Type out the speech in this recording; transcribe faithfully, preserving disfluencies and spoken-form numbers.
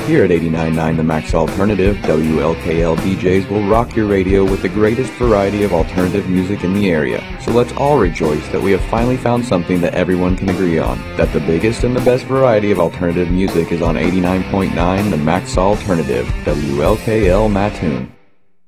Here at eighty-nine point nine The Max Alternative, W L K L D Js will rock your radio with the greatest variety of alternative music in the area. So let's all rejoice that we have finally found something that everyone can agree on, that the biggest and the best variety of alternative music is on eighty-nine point nine The Max Alternative, W L K L Mattoon.